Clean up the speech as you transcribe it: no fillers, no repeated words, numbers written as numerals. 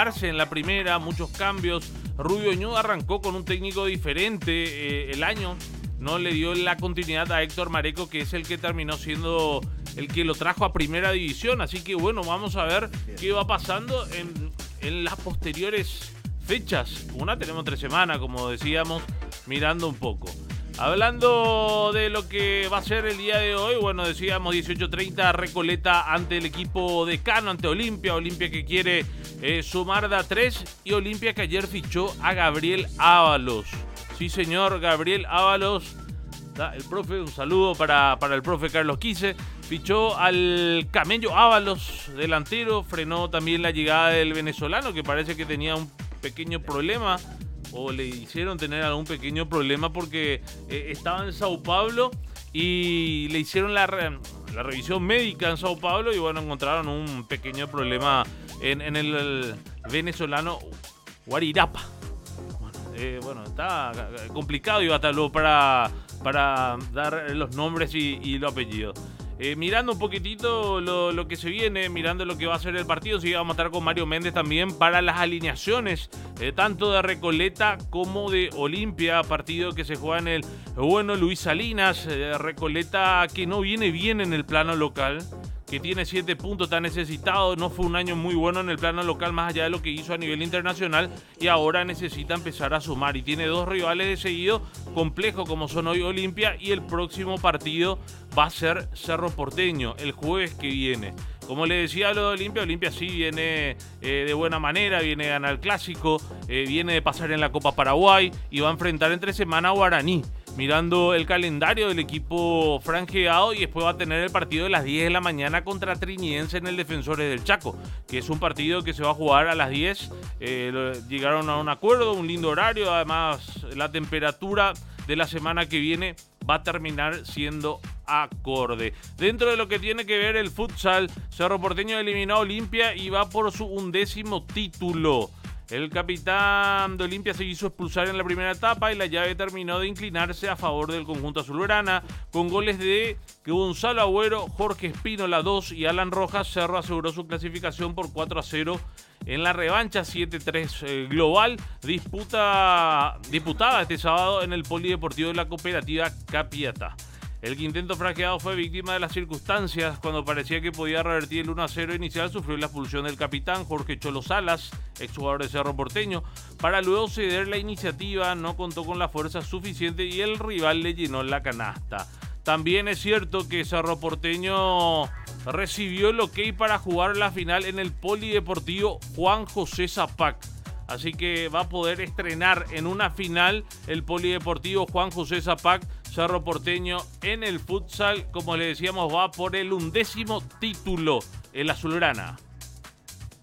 acomodarse en la primera, muchos cambios. Rubio Ñu arrancó con un técnico diferente el año. No le dio la continuidad a Héctor Mareco, que es el que terminó siendo el que lo trajo a primera división. Así que bueno, vamos a ver qué va pasando en las posteriores fechas. Tenemos 3 semanas, como decíamos, mirando un poco. Hablando de lo que va a ser el día de hoy, bueno, decíamos 18:30 Recoleta ante el equipo decano, ante Olimpia. Olimpia que quiere sumar de a 3 y Olimpia que ayer fichó a Gabriel Ábalos. Sí, señor, Gabriel Ábalos. El profe, un saludo para el profe Carlos Quise. Fichó al Camello Ábalos, delantero. Frenó también la llegada del venezolano, que parece que tenía un pequeño problema, o le hicieron tener algún pequeño problema porque estaba en Sao Paulo y le hicieron la revisión médica en Sao Paulo y bueno, encontraron un pequeño problema en el venezolano Guarirapa. Bueno, está complicado y bataló para dar los nombres y los apellidos. Mirando un poquitito lo que se viene, mirando lo que va a ser el partido, sí, vamos a estar con Mario Méndez también para las alineaciones, tanto de Recoleta como de Olimpia, partido que se juega en el Luis Salinas. Recoleta que no viene bien en el plano local, que tiene 7 puntos, está necesitado, no fue un año muy bueno en el plano local más allá de lo que hizo a nivel internacional y ahora necesita empezar a sumar y tiene 2 rivales de seguido complejos como son hoy Olimpia y el próximo partido va a ser Cerro Porteño el jueves que viene. Como le decía lo de Olimpia, Olimpia sí viene de buena manera, viene a ganar el clásico, viene de pasar en la Copa Paraguay y va a enfrentar entre semana a Guaraní. Mirando el calendario del equipo franjeado y después va a tener el partido de las 10 de la mañana contra Trinidense en el Defensores del Chaco, que es un partido que se va a jugar a las 10. Llegaron a un acuerdo, un lindo horario, además la temperatura de la semana que viene va a terminar siendo acorde. Dentro de lo que tiene que ver el futsal, Cerro Porteño eliminó a Olimpia y va por su 11º título. El capitán de Olimpia se hizo expulsar en la primera etapa y la llave terminó de inclinarse a favor del conjunto azulgrana. Con goles de Gonzalo Agüero, Jorge Espínola 2 y Alan Rojas, Cerro aseguró su clasificación por 4-0 en la revancha 7-3 global, disputada este sábado en el Polideportivo de la Cooperativa Capiatá. El quinteto franjeado fue víctima de las circunstancias. Cuando parecía que podía revertir el 1-0 inicial, sufrió la expulsión del capitán Jorge Cholo Salas, exjugador de Cerro Porteño, para luego ceder la iniciativa. No contó con la fuerza suficiente y el rival le llenó la canasta. También es cierto que Cerro Porteño recibió el ok para jugar la final en el Polideportivo Juan José Zapac. Así que va a poder estrenar en una final el Polideportivo Juan José Zapac. Cerro Porteño en el futsal, como le decíamos, va por el 11º título, el azulgrana.